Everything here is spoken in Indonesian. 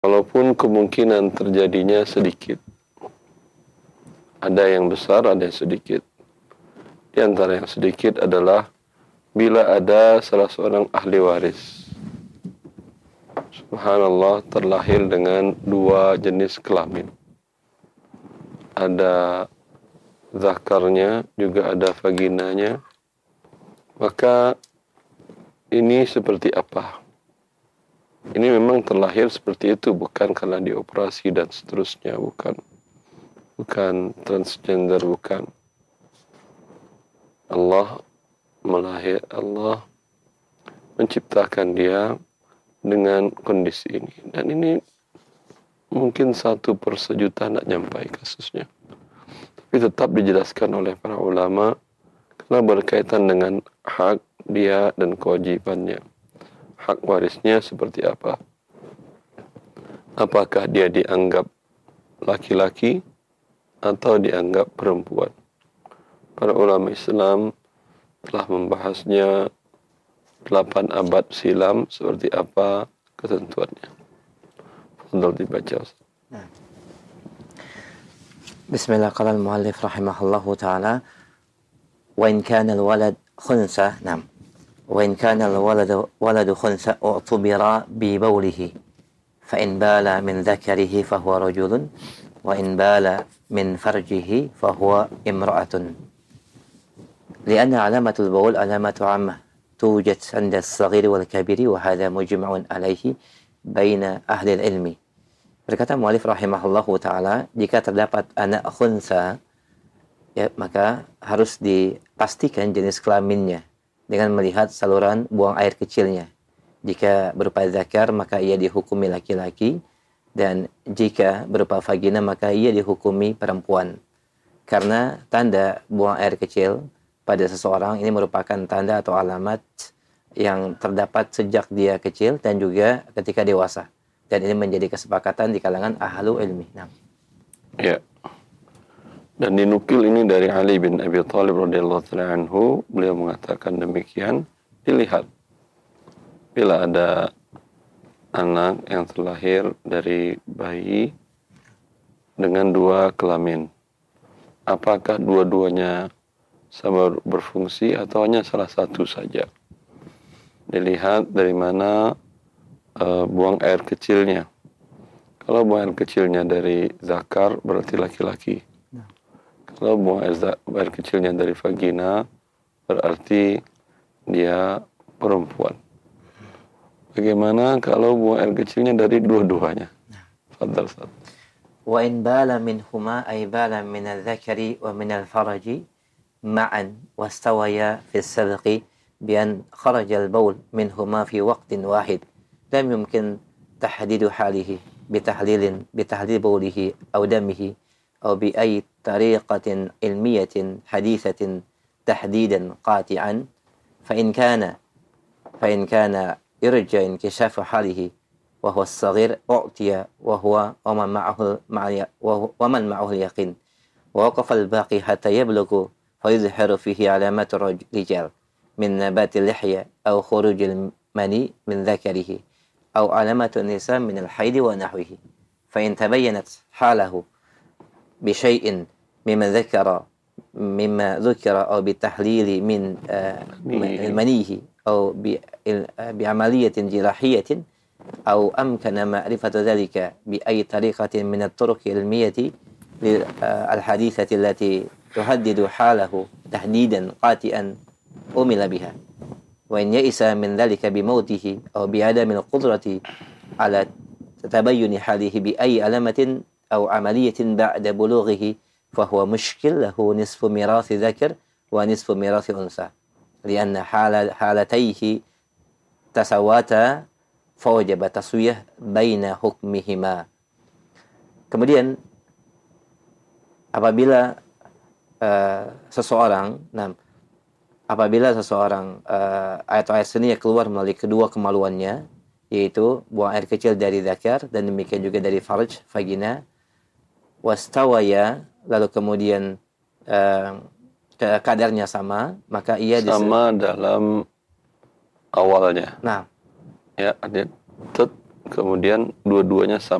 Walaupun kemungkinan terjadinya sedikit. Ada yang besar, ada yang sedikit. Di antara yang sedikit adalah bila ada salah seorang ahli waris. Subhanallah, terlahir dengan dua jenis kelamin. Ada zakarnya, juga ada vaginanya. Maka ini seperti apa? Ini memang terlahir seperti itu, bukan karena dioperasi dan seterusnya, bukan transgender, bukan. Allah menciptakan dia dengan kondisi ini, dan ini mungkin 1 per sejuta nak nyampai kasusnya, tapi tetap dijelaskan oleh para ulama karena berkaitan dengan hak dia dan kewajibannya. Hak warisnya seperti apa? Apakah dia dianggap laki-laki atau dianggap perempuan? Para ulama Islam telah membahasnya 8 abad silam seperti apa ketentuannya. Fadhal dibaca. Bismillah, qala al-muallif rahimahullahu ta'ala, wa in kana al-walad khunsa, nam. Wa in kana al-waladu khunsa u'tubira bi bawlihi. Fa in bala min dhakarihi fa huwa rajulun, wa in bala min farjihi fa huwa imra'atun. Lianna alamatul bawl alamatu 'ammah توجد عند الصغير والكبير وهذا مجمع عليه بين أهل العلم. Berkata mu'alif rahimahullahu ta'ala, jika terdapat anak khunsa, ya, maka harus dipastikan jenis kelaminnya dengan melihat saluran buang air kecilnya. Jika berupa zakar, maka ia dihukumi laki-laki, dan jika berupa vagina, maka ia dihukumi perempuan. Karena tanda buang air kecil pada seseorang ini merupakan tanda atau alamat yang terdapat sejak dia kecil dan juga ketika dewasa. Dan ini menjadi kesepakatan di kalangan ahlu ilmi. Nah. Ya. Dan dinukil ini dari Ali bin Abi Thalib radhiyallahu ta'ala anhu, beliau mengatakan demikian, dilihat bila ada anak yang terlahir dari bayi dengan 2 kelamin, apakah dua-duanya sama berfungsi atau hanya salah satu saja? Dilihat dari mana buang air kecilnya. Kalau buang air kecilnya dari zakar berarti laki-laki. Kalau buang air kecilnya dari vagina berarti dia perempuan. Bagaimana kalau buang air kecilnya dari dua-duanya? Fadhal. Wa in bala minhuma ay bala min al-dhakari wa min al-faraji ma'an wastawaya fi as-sabqi bi an kharaja al-bawl minhuma fi waqtin wahid lam yumkin tahdidu halihi بتحليل بوله أو دمه أو بأي طريقة علمية حديثة تحديدا قاطعا فإن كان يرجى انكشاف حاله وهو الصغير أعطي وهو ومن معه اليقين ووقف الباقي حتى يبلغ فيظهر فيه علامات الرجال من نبات اللحية أو خروج المني من ذكره أو علامة النساء من الحيض ونحوه. فإن تبينت حاله بشيء مما ذكر أو بتحليل من المنيه أو بعملية جراحية أو أمكن معرفة ذلك بأي طريقة من الطرق العلمية الحديثة التي تهدد حاله تهديدا قاطئا أمل بها. وإن يئس من ذلك بموته أو بعدم القدرة على تبين حاله بأي علامة أو عملية بعد بلوغه فهو مشكل له نصف ميراث ذكر ونصف ميراث أنثى لأن حالتيه تساواتا فوجب تسوية بين حكمهما. Kemudian apabila seseorang atau air seni keluar melalui kedua kemaluannya, yaitu buang air kecil dari zakar dan demikian juga dari farj, vagina, wastawaya, lalu kemudian kadarnya sama, maka ia sama dalam awalnya. Nah, ya, kemudian dua-duanya sama